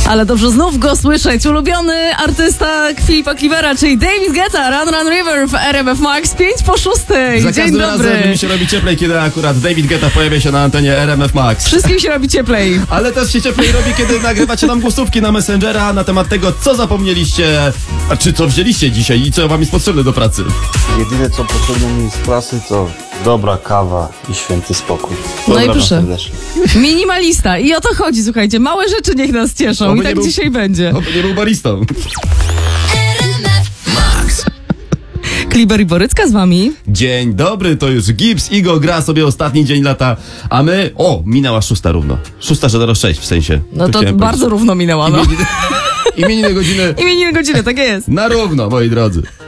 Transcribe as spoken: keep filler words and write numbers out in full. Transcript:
Ale dobrze znów go słyszeć. Ulubiony artysta Filipa Clivera, czyli David Guetta, Run Run River w R M F Max, pięć po szóstej. Za Dzień każdym dobry. razem mi się robi cieplej, kiedy akurat David Guetta pojawia się na antenie R M F Max. Wszystkim się robi cieplej. Ale też się cieplej robi, kiedy nagrywacie nam głosówki na Messengera na temat tego, co zapomnieliście, a czy co wzięliście dzisiaj i co wam jest potrzebne do pracy. Jedyne co potrzebne mi z pracy to dobra kawa i święty spokój. No i Pozdrawiam proszę. serdecznie. Minimalista. I o to chodzi, słuchajcie. Małe rzeczy niech nas cieszą. Oby I nie tak był- dzisiaj będzie. Oby nie był baristą. Kliber i Borycka z wami. Dzień dobry, to już Gibbs, Igo gra sobie ostatni dzień lata, a my... O, minęła szósta równo. Szósta zero sześć w sensie. No to chciałem bardzo powiedzieć. równo minęła, no. Imieniny, imieniny godziny Imieniny godziny, tak jest. na równo, moi drodzy.